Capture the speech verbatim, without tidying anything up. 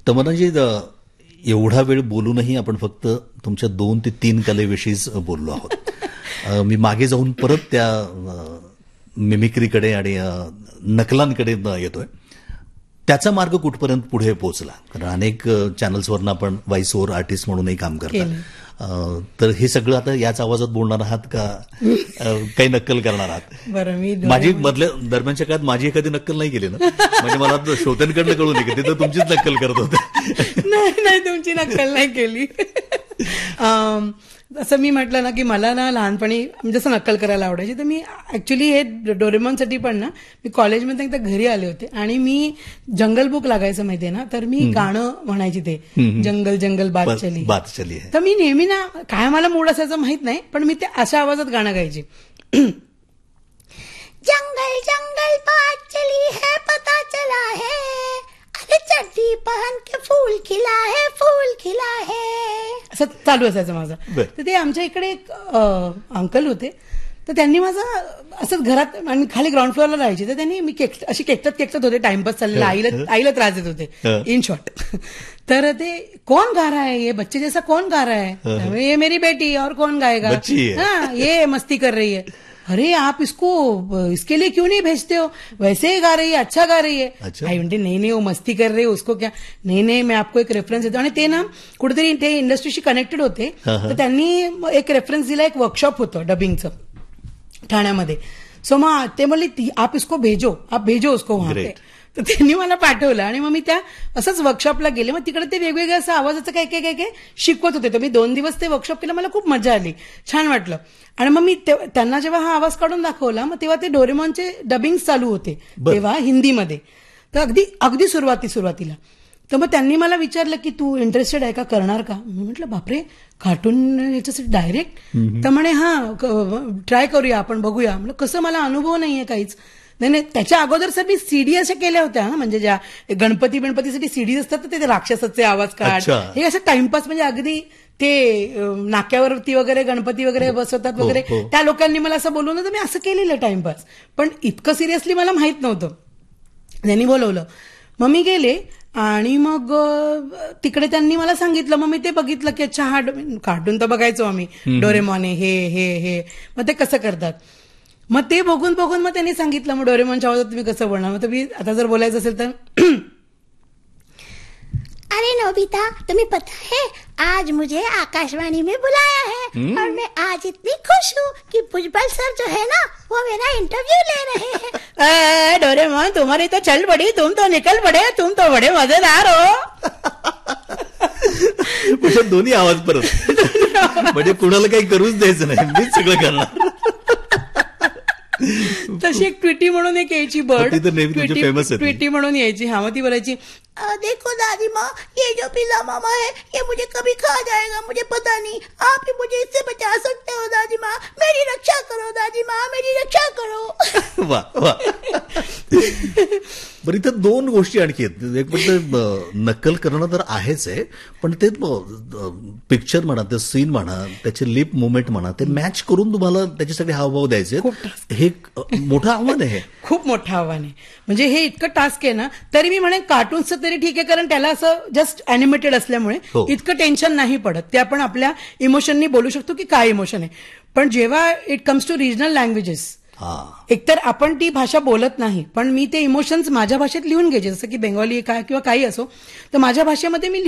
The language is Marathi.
तमन्नाजी, एवढा वेळ बोलूनही आपण फक्त तुमच्या दोन ते तीन कलेविषयीच बोललो आहोत. मी मागे जाऊन परत त्या मिमिक्रीकडे आणि नकलांकडे येतोय. त्याचा मार्ग कुठपर्यंत पुढे पोहोचला? कारण अनेक चॅनल्सवरनं आपण व्हॉइस ओव्हर आर्टिस्ट म्हणूनही काम करतात. तर हे सगळं आता याच आवाजात बोलणार आहात का काही नक्कल करणार आहात? बरं, मी माझी मधल्या दरम्यानच्या काळात माझी एखादी नक्कल नाही केली ना, म्हणजे मला श्रोत्यांकडनं कळून नाही की तिथं तुमचीच नक्कल करत होते. नाही नाही, तुमची नक्कल नाही केली. असं मी म्हटलं ना की मला ना लहानपणी जसं नक्कल करायला आवडायची, तर मी ऍक्च्युली हे डोरेमॉनसाठी पण ना मी कॉलेजमध्ये एकदा घरी आले होते आणि मी जंगल बुक लागायचं माहितीये ना, तर मी गाणं म्हणायची ते जंगल जंगल बात चली बात चली. तर मी नेहमी ना, काय मला मूड असायचं माहित नाही, पण मी ते अशा आवाजात गाणं गायची. जंगल जंगल बात चली है पता चला है, अरे चड्डी पहन के फूल खिला है फूल खिला है, असं चालू असायचं माझं. तर ते आमच्या इकडे एक अंकल होते, तर त्यांनी माझं असंच घरात, आणि खाली ग्राउंड फ्लोअरला राहायचे, तर त्यांनी मी केक अशी केकटत केकटत होते, टाइमपास चाललेला, आईला आईला त्रास देत होते इन शॉर्ट. तर ते कोण गा रहा है ये बच्चे जैसा कौन गा रहा है, ये मेरी बेटी और कौन गाएगा, हाँ ये मस्ती कर रही है, अरे आप इसको इसके लिए क्यों नहीं भेजते हो, वैसे ही गा रही है, अच्छा गा रही है. आई म्हणते नहीं नहीं वो मस्ती कर रही है, उसको क्या, नहीं नहीं मैं आपको एक रेफरन्स देतो. आणि ते ना कुठेतरी ते इंडस्ट्रीशी कनेक्टेड होते, तर त्यांनी एक रेफरन्स दिला, एक वर्कशॉप होतं डबिंगचं ठाण्यामध्ये. सो मग ते म्हणले आप इसको भेजो, आप भेजो उसको वहां पे. तर त्यांनी मला पाठवलं आणि मग मी त्या असंच वर्कशॉपला गेले. मग तिकडे ते वेगवेगळे असं आवाजाचं काय काय काय काय शिकवत होते. तर मी दोन दिवस ते वर्कशॉप केलं, मला खूप मजा आली, छान वाटलं. आणि मग मी त्यांना जेव्हा हा आवाज काढून दाखवला, मग तेव्हा ते डोरेमॉनचे डबिंग चालू होते तेव्हा हिंदीमध्ये, तर अगदी अगदी सुरुवाती सुरुवातीला. तर मग त्यांनी मला विचारलं की तू इंटरेस्टेड आहे का, करणार का. मी म्हटलं बापरे, कार्टून याच्यासाठी डायरेक्ट. तर म्हणे हा ट्राय करूया आपण, बघूया. म्हटलं कसं, मला अनुभव नाहीये काहीच. नाही नाही, त्याच्या अगोदर सर मी सीडी अशा केल्या होत्या, म्हणजे ज्या गणपती गणपतीसाठी सीडीज असतात, तर ते राक्षसाचे आवाज काढ, हे असं टाइमपास, म्हणजे अगदी ते नाक्यावरती वगैरे गणपती वगैरे बसवतात वगैरे, त्या लोकांनी मला असं बोलवलं, तर मी असं केलेलं टाइमपास. पण इतकं सिरियसली मला माहित नव्हतं. त्यांनी बोलवलं, मग मी गेले आणि मग तिकडे त्यांनी मला सांगितलं. मग मी ते बघितलं की अच्छा हा कार्टून तर बघायचो आम्ही, डोरेमॉन हे हे हे मग ते कसं करतात. मग ते बघून बघून मग त्यांनी सांगितलं, मग डोरेमॉनच्या आवाजात तुम्ही कसं बोलणार. मग तुम्ही आता जर बोलायचं असेल तर, अरे नोबिता, तुम्हें पता है आज मुझे आकाशवाणी में बुलाया है और मैं आज इतनी खुश हूँ कि भुजबल सर जो है ना, वो मेरा इंटरव्यू ले रहे हैं. डोरेमॉन तुम्हारी तो चल पड़ी, तुम तो निकल पड़े, तुम तो बड़े मजेदार हो. दोन्ही आवाज परत, म्हणजे कुणाला काही करूच द्यायचं नाही, मीच सगळं करणार. तशी एक ट्विटी म्हणून एक यायची, बर्ड फेमस ट्विटी म्हणून यायची. हा, मग ती बोलायची, देखो दादी माँ, ये जो पिल्ला मामा है ये मुझे कभी खा जाएगा, मुझे पता नहीं, आप ही मुझे इससे बचा सकते हो दादी माँ, मेरी रक्षा करो दादी माँ, मेरी रक्षा करो. वा वा. बरं, इथं दोन गोष्टी आणखी आहेत. एक म्हणजे नक्कल करणं तर आहेच आहे, पण ते पिक्चर म्हणा, ते सीन म्हणा, त्याचे लिप मुवमेंट म्हणा, ते मॅच करून तुम्हाला त्याच्यासाठी हावभाव द्यायचे, हे मोठं आव्हान आहे. खूप मोठं आव्हान आहे. म्हणजे हे इतकं टास्क आहे ना, तरी मी म्हणे कार्टून्सचं तरी ठीक आहे, कारण त्याला असं जस्ट अॅनिमेटेड असल्यामुळे इतकं टेन्शन नाही पडत. ते आपण आपल्या इमोशननी बोलू शकतो की काय इमोशन आहे. पण जेव्हा it comes to regional languages, एकतर आपण ती भाषा बोलत नाही, पण मी ते इमोशन्स माझ्या भाषेत लिहून घ्यायचे, जसं की बेंगॉली काय किंवा काही असो, तर माझ्या भाषेमध्ये मी